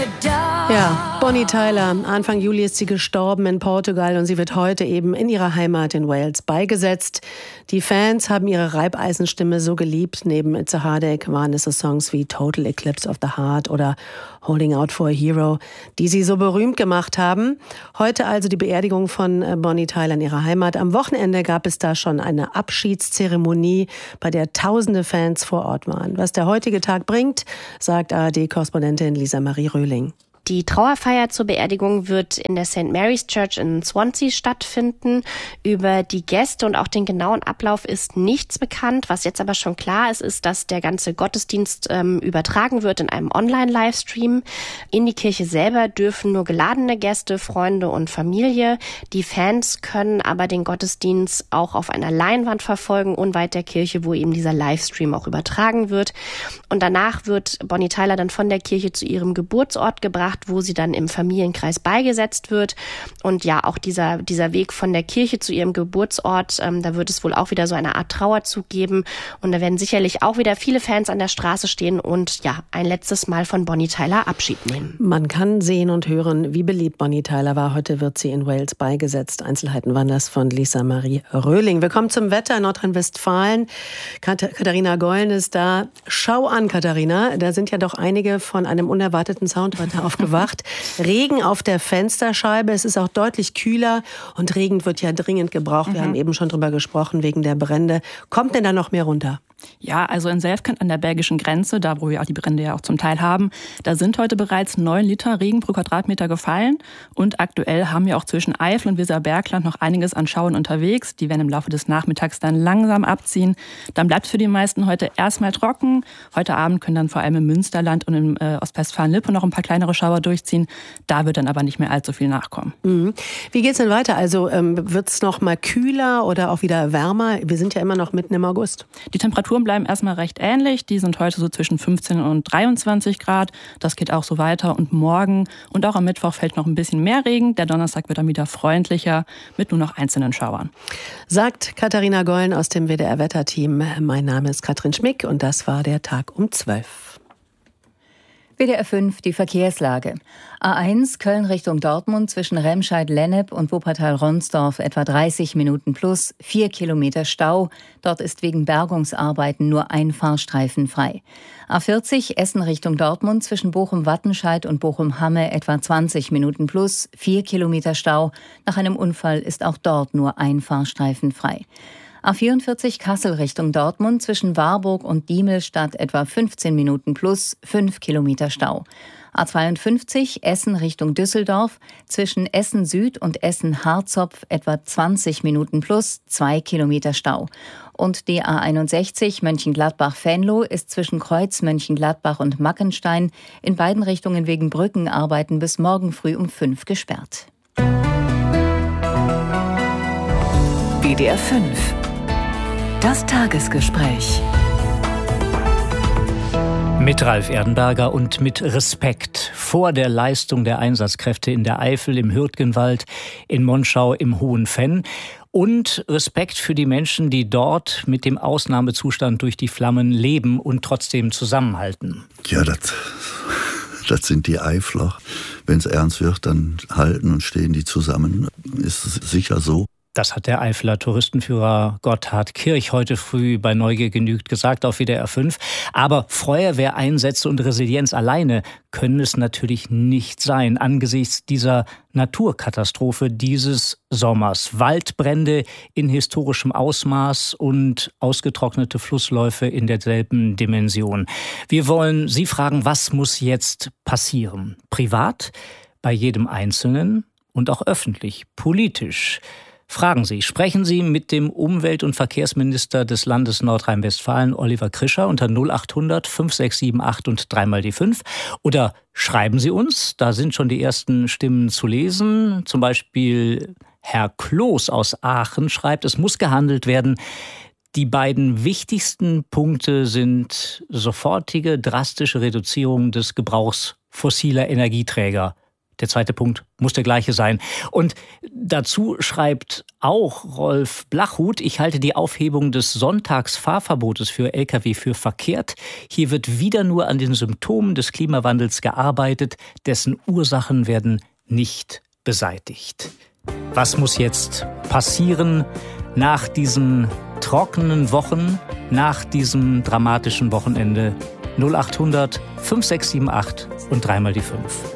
Ja, Bonnie Tyler. Anfang Juli ist sie gestorben in Portugal und sie wird heute eben in ihrer Heimat in Wales beigesetzt. Die Fans haben ihre Reibeisenstimme so geliebt. Neben It's a Heartache waren es so Songs wie Total Eclipse of the Heart oder Holding Out for a Hero, die sie so berühmt gemacht haben. Heute also die Beerdigung von Bonnie Tyler in ihrer Heimat. Am Wochenende gab es da schon eine Abschiedszeremonie, bei der tausende Fans vor Ort waren. Was der heutige Tag bringt, sagt ARD-Korrespondentin Lisa Marie Röhling. Die Trauerfeier zur Beerdigung wird in der St. Mary's Church in Swansea stattfinden. Über die Gäste und auch den genauen Ablauf ist nichts bekannt. Was jetzt aber schon klar ist, ist, dass der ganze Gottesdienst übertragen wird in einem Online-Livestream. In die Kirche selber dürfen nur geladene Gäste, Freunde und Familie. Die Fans können aber den Gottesdienst auch auf einer Leinwand verfolgen, unweit der Kirche, wo eben dieser Livestream auch übertragen wird. Und danach wird Bonnie Tyler dann von der Kirche zu ihrem Geburtsort gebracht, wo sie dann im Familienkreis beigesetzt wird. Und ja, auch dieser Weg von der Kirche zu ihrem Geburtsort, da wird es wohl auch wieder so eine Art Trauerzug geben. Und da werden sicherlich auch wieder viele Fans an der Straße stehen und ja, ein letztes Mal von Bonnie Tyler Abschied nehmen. Man kann sehen und hören, wie beliebt Bonnie Tyler war. Heute wird sie in Wales beigesetzt. Einzelheiten waren das von Lisa Marie Röhling. Wir kommen zum Wetter in Nordrhein-Westfalen. Katharina Gollen ist da. Schau an, Katharina, da sind ja doch einige von einem unerwarteten Soundwetter aufgewacht. Regen auf der Fensterscheibe, es ist auch deutlich kühler und Regen wird ja dringend gebraucht. Wir haben eben schon drüber gesprochen, wegen der Brände. Kommt denn da noch mehr runter? Ja, also in Selfkant an der belgischen Grenze, da wo wir auch die Brände ja auch zum Teil haben, da sind heute bereits 9 Liter Regen pro Quadratmeter gefallen. Und aktuell haben wir auch zwischen Eifel und Weserbergland noch einiges an Schauern unterwegs. Die werden im Laufe des Nachmittags dann langsam abziehen. Dann bleibt es für die meisten heute erstmal trocken. Heute Abend können dann vor allem im Münsterland und im Ostwestfalen-Lippe noch ein paar kleinere Schauer durchziehen. Da wird dann aber nicht mehr allzu viel nachkommen. Mhm. Wie geht's denn weiter? Also wird es noch mal kühler oder auch wieder wärmer? Wir sind ja immer noch mitten im August. Die Temperaturen bleiben erstmal recht ähnlich. Die sind heute so zwischen 15 und 23 Grad. Das geht auch so weiter. Und morgen und auch am Mittwoch fällt noch ein bisschen mehr Regen. Der Donnerstag wird dann wieder freundlicher mit nur noch einzelnen Schauern. Sagt Katharina Gollen aus dem WDR-Wetterteam. Mein Name ist Katrin Schmick und das war der Tag um 12. WDR 5, die Verkehrslage. A1 Köln Richtung Dortmund zwischen Remscheid-Lennep und Wuppertal-Ronsdorf etwa 30 Minuten plus, 4 Kilometer Stau. Dort ist wegen Bergungsarbeiten nur ein Fahrstreifen frei. A40 Essen Richtung Dortmund zwischen Bochum-Wattenscheid und Bochum-Hamme etwa 20 Minuten plus, 4 Kilometer Stau. Nach einem Unfall ist auch dort nur ein Fahrstreifen frei. A44 Kassel Richtung Dortmund zwischen Warburg und Diemelstadt etwa 15 Minuten plus, 5 Kilometer Stau. A52 Essen Richtung Düsseldorf zwischen Essen Süd und Essen Harzopf etwa 20 Minuten plus, 2 Kilometer Stau. Und die A61 Mönchengladbach-Venlo ist zwischen Kreuz Mönchengladbach und Mackenstein in beiden Richtungen wegen Brückenarbeiten bis morgen früh um 5 gesperrt. WDR 5. Das Tagesgespräch. Mit Ralf Erdenberger und mit Respekt vor der Leistung der Einsatzkräfte in der Eifel, im Hürtgenwald, in Monschau, im Hohenfenn. Und Respekt für die Menschen, die dort mit dem Ausnahmezustand durch die Flammen leben und trotzdem zusammenhalten. Ja, das sind die Eifler. Wenn es ernst wird, dann halten und stehen die zusammen. Ist es sicher so. Das hat der Eifeler Touristenführer Gotthard Kirch heute früh bei Neugier genügt gesagt auf WDR 5. Aber Feuerwehreinsätze und Resilienz alleine können es natürlich nicht sein angesichts dieser Naturkatastrophe dieses Sommers. Waldbrände in historischem Ausmaß und ausgetrocknete Flussläufe in derselben Dimension. Wir wollen Sie fragen, was muss jetzt passieren? Privat, bei jedem Einzelnen und auch öffentlich, politisch. Fragen Sie, sprechen Sie mit dem Umwelt- und Verkehrsminister des Landes Nordrhein-Westfalen, Oliver Krischer, unter 0800 5678 und 3 die 5. Oder schreiben Sie uns, da sind schon die ersten Stimmen zu lesen. Zum Beispiel Herr Kloß aus Aachen schreibt, es muss gehandelt werden. Die beiden wichtigsten Punkte sind sofortige, drastische Reduzierung des Gebrauchs fossiler Energieträger. Der zweite Punkt muss der gleiche sein. Und dazu schreibt auch Rolf Blachhuth, ich halte die Aufhebung des Sonntagsfahrverbotes für Lkw für verkehrt. Hier wird wieder nur an den Symptomen des Klimawandels gearbeitet, dessen Ursachen werden nicht beseitigt. Was muss jetzt passieren nach diesen trockenen Wochen, nach diesem dramatischen Wochenende? 0800 5678 und dreimal die 5.